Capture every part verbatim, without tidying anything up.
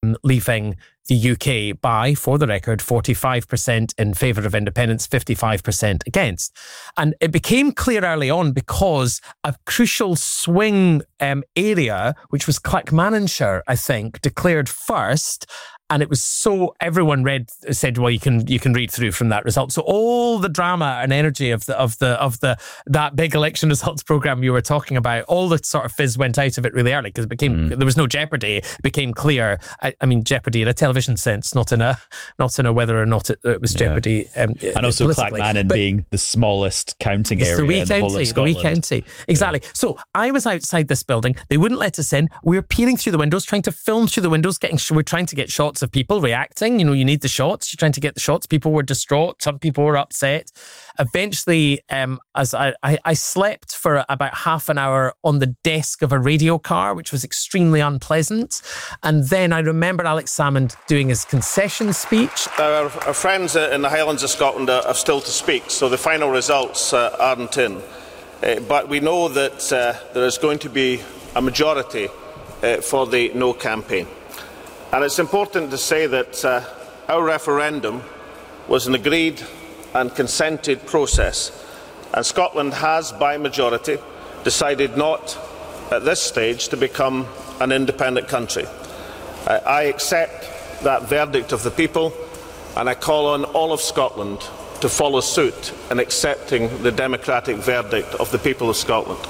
um, leaving the U K by, for the record, forty-five percent in favour of independence, fifty-five percent against. And it became clear early on because a crucial swing um, area, which was Clackmannanshire, I think, declared first. And it was so, everyone read, said, well, you can you can read through from that result. So all the drama and energy of the of the of the that big election results program you were talking about, all the sort of fizz went out of it really early because it became mm. there was no jeopardy. It became clear. I, I mean, jeopardy in a television sense, not in a not in a whether or not it, it was jeopardy. Yeah. Um, and also Clackmannan being the smallest counting area the wee in the whole county, of Scotland. The wee county, exactly. Yeah. So I was outside this building. They wouldn't let us in. We were peering through the windows, trying to film through the windows, getting we're trying to get shots of people reacting. You know, you need the shots. You're trying to get the shots. People were distraught. Some people were upset. Eventually, um, as I, I, I slept for about half an hour on the desk of a radio car, which was extremely unpleasant. And then I remember Alex Salmond doing his concession speech. Our, our friends in the Highlands of Scotland are, are still to speak, so the final results uh, aren't in. Uh, but we know that uh, there is going to be a majority uh, for the No campaign. And it's important to say that uh, our referendum was an agreed and consented process, and Scotland has, by majority, decided not, at this stage, to become an independent country. Uh, I accept that verdict of the people, and I call on all of Scotland to follow suit in accepting the democratic verdict of the people of Scotland.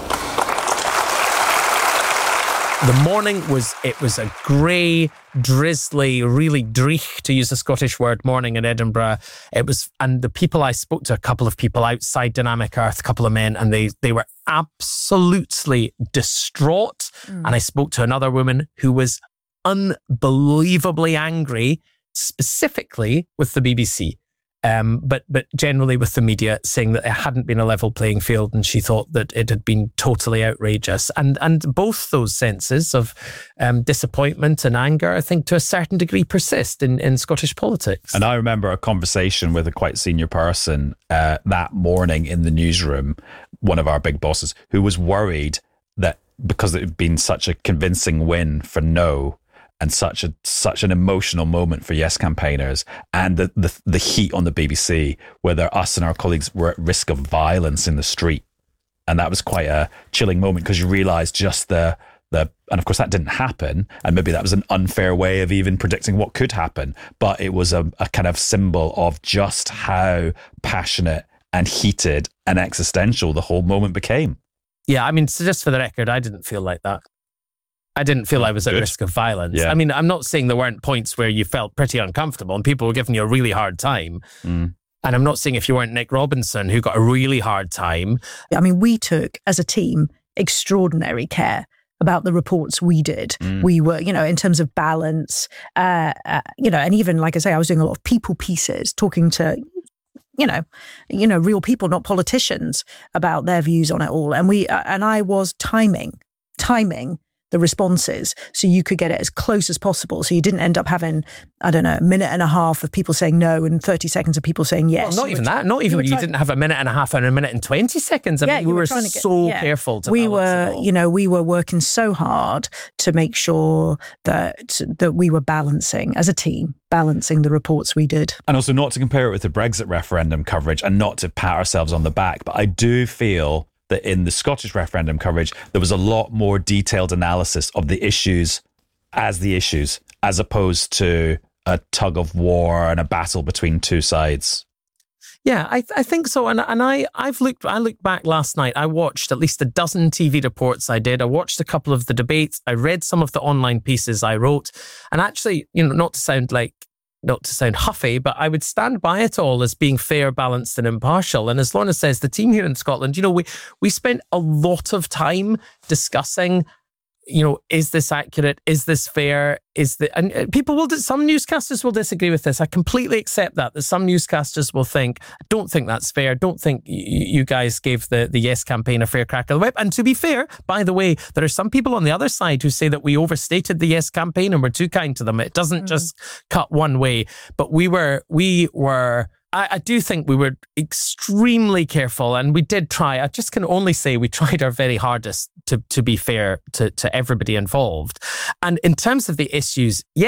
The morning was, it was a grey, drizzly, really dreich, to use a Scottish word, morning in Edinburgh. It was, and the people I spoke to, a couple of people outside Dynamic Earth, a couple of men, and they, they were absolutely distraught. Mm. And I spoke to another woman who was unbelievably angry, specifically with the B B C. Um, but but generally with the media, saying that it hadn't been a level playing field, and she thought that it had been totally outrageous. And and both those senses of um, disappointment and anger, I think, to a certain degree, persist in, in Scottish politics. And I remember a conversation with a quite senior person uh, that morning in the newsroom, one of our big bosses, who was worried that because it had been such a convincing win for No, and such a such an emotional moment for Yes campaigners, and the, the the heat on the B B C, whether us and our colleagues were at risk of violence in the street. And that was quite a chilling moment, because you realise just the, the, and of course that didn't happen, and maybe that was an unfair way of even predicting what could happen, but it was a, a kind of symbol of just how passionate and heated and existential the whole moment became. Yeah, I mean, so just for the record, I didn't feel like that. I didn't feel I was at Good. risk of violence. Yeah. I mean, I'm not saying there weren't points where you felt pretty uncomfortable and people were giving you a really hard time. Mm. And I'm not saying if you weren't Nick Robinson, who got a really hard time. I mean, we took, as a team, extraordinary care about the reports we did. Mm. We were, you know, in terms of balance, uh, uh, you know, and even, like I say, I was doing a lot of people pieces, talking to, you know, you know, real people, not politicians, about their views on it all. And we, uh, and I was timing, timing the responses so you could get it as close as possible. So you didn't end up having, I don't know, a minute and a half of people saying no and thirty seconds of people saying yes. Well, not even that. Not even, you, you didn't have a minute and a half and a minute and twenty seconds. I yeah, mean, we were, were get, so yeah. careful to We were, you know, we were working so hard to make sure that that we were balancing, as a team, balancing the reports we did. And also not to compare it with the Brexit referendum coverage and not to pat ourselves on the back, but I do feel that in the Scottish referendum coverage, there was a lot more detailed analysis of the issues as the issues, as opposed to a tug of war and a battle between two sides. Yeah, I, I think so. And and I, I've looked I looked back last night. I watched at least a dozen T V reports I did. I watched a couple of the debates. I read some of the online pieces I wrote. And actually, you know, not to sound like Not to sound huffy, but I would stand by it all as being fair, balanced and impartial. And as Lorna says, the team here in Scotland, you know, we, we spent a lot of time discussing, you know, is this accurate? Is this fair? Is the and people will, some newscasters will disagree with this. I completely accept that, that some newscasters will think, I don't think that's fair. Don't think you guys gave the, the Yes campaign a fair crack of the whip. And to be fair, by the way, there are some people on the other side who say that we overstated the Yes campaign and we're too kind to them. It doesn't mm. just cut one way. But we were, we were, I, I do think we were extremely careful, and we did try. I just can only say we tried our very hardest to, to be fair to, to everybody involved. And in terms of the issues, yes,